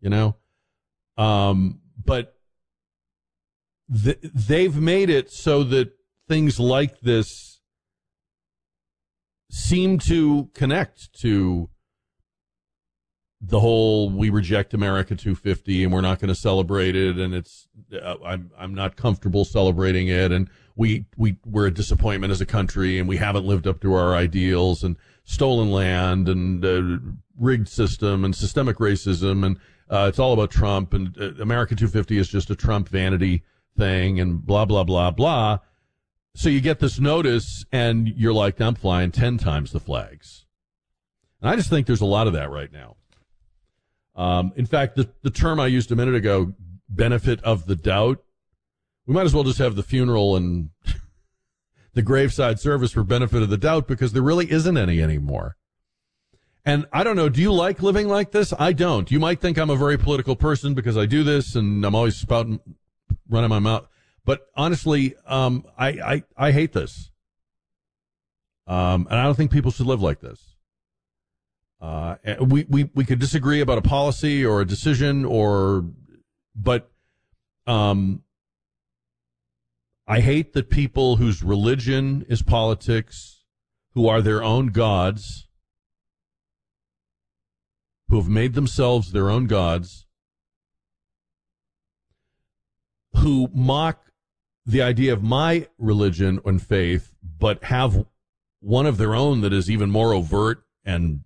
you know? But they've made it so that things like this seem to connect to the whole "we reject America 250 and we're not going to celebrate it, and it's I'm not comfortable celebrating it, and we're a disappointment as a country, and we haven't lived up to our ideals, and stolen land, and rigged system, and systemic racism, and it's all about Trump, and America 250 is just a Trump vanity thing, and blah blah blah blah." So you get this notice, and you're like, "I'm flying 10 times the flags," and I just think there's a lot of that right now. In fact, the term I used a minute ago, benefit of the doubt, we might as well just have the funeral and the graveside service for benefit of the doubt, because there really isn't any anymore. And I don't know, do you like living like this? I don't. You might think I'm a very political person because I do this and I'm always spouting, running my mouth. But honestly, I hate this. And I don't think people should live like this. We could disagree about a policy or a decision, but I hate that people whose religion is politics, who are their own gods, who have made themselves their own gods, who mock the idea of my religion and faith, but have one of their own that is even more overt, and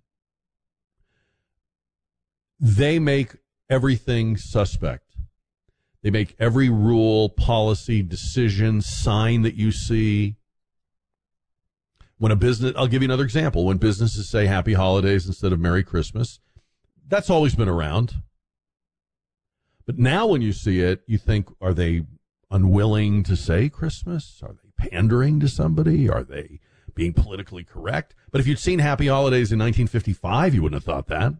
they make everything suspect. They make every rule, policy, decision, sign that you see. When a business, I'll give you another example. When businesses say Happy Holidays instead of Merry Christmas, that's always been around. But now when you see it, you think, are they unwilling to say Christmas? Are they pandering to somebody? Are they being politically correct? But if you'd seen Happy Holidays in 1955, you wouldn't have thought that.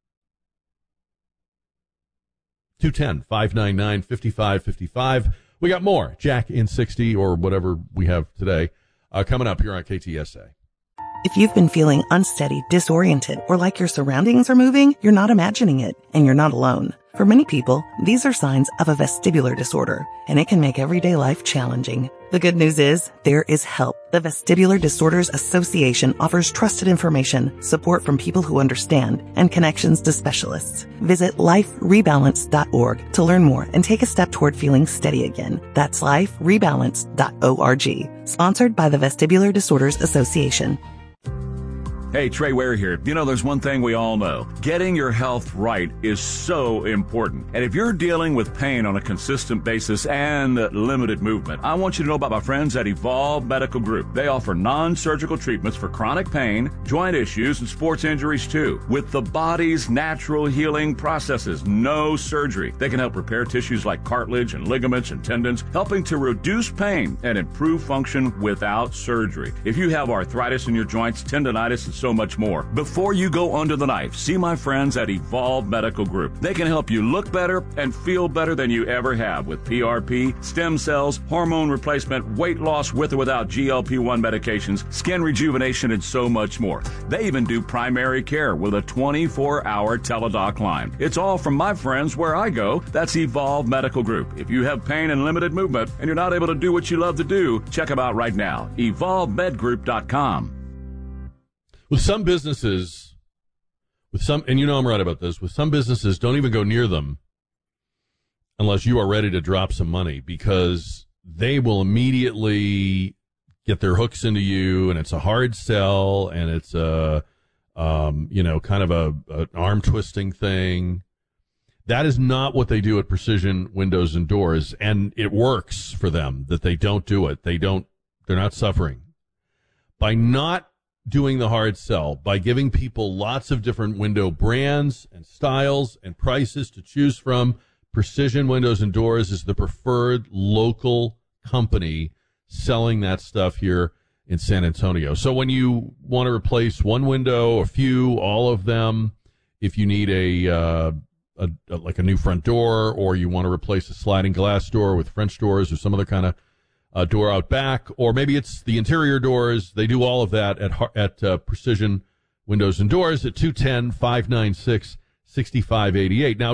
210-599-5555. We got more. Jack in 60 or whatever we have today coming up here on KTSA. If you've been feeling unsteady, disoriented, or like your surroundings are moving, you're not imagining it, and you're not alone. For many people, these are signs of a vestibular disorder, and it can make everyday life challenging. The good news is, there is help. The Vestibular Disorders Association offers trusted information, support from people who understand, and connections to specialists. Visit liferebalance.org to learn more and take a step toward feeling steady again. That's liferebalance.org. Sponsored by the Vestibular Disorders Association. Hey, Trey Ware here. You know, there's one thing we all know. Getting your health right is so important. And if you're dealing with pain on a consistent basis and limited movement, I want you to know about my friends at Evolve Medical Group. They offer non-surgical treatments for chronic pain, joint issues, and sports injuries too. With the body's natural healing processes, no surgery. They can help repair tissues like cartilage and ligaments and tendons, helping to reduce pain and improve function without surgery. If you have arthritis in your joints, tendonitis, and so much more. Before you go under the knife, see my friends at Evolve Medical Group. They can help you look better and feel better than you ever have with PRP, stem cells, hormone replacement, weight loss with or without GLP-1 medications, skin rejuvenation, and so much more. They even do primary care with a 24-hour teledoc line. It's all from my friends where I go. That's Evolve Medical Group. If you have pain and limited movement and you're not able to do what you love to do, check them out right now. EvolveMedGroup.com. With some businesses, and you know I'm right about this, with some businesses, don't even go near them unless you are ready to drop some money, because they will immediately get their hooks into you, and it's a hard sell, and it's a, kind of an arm twisting thing. That is not what they do at Precision Windows and Doors, and it works for them that they don't do it. They're not suffering. By not doing the hard sell, by giving people lots of different window brands and styles and prices to choose from, Precision Windows and Doors is the preferred local company selling that stuff here in San Antonio. So when you want to replace one window, a few, all of them, if you need a new front door, or you want to replace a sliding glass door with French doors or some other kind of door out back, or maybe it's the interior doors, they do all of that at Precision Windows and Doors at 210-596-6588. Now,